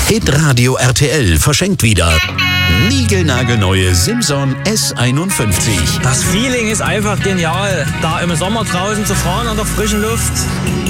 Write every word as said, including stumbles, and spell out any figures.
Hitradio R T L verschenkt wieder niegelnagelneue Simson S einundfünfzig. Das Feeling ist einfach genial, da im Sommer draußen zu fahren an der frischen Luft.